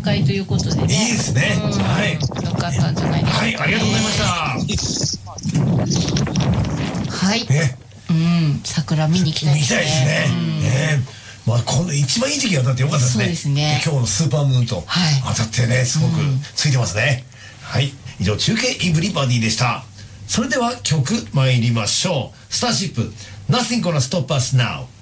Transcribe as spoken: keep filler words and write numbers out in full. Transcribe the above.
会ということでね。 いいですね。はい。 よかったんじゃないですか。 はい、ありがとうございました。 はい。うん、桜見に行きたいですね。 見たいですね。ね、まあ今度一番いい時期が当たってよかったですね。 そうですね。 今日のスーパームーンと当たってね、すごくついてますね。はい、以上中継エブリバディでした。それでは曲参りましょう。スターシップ Nothing Gonna Stop Us Now。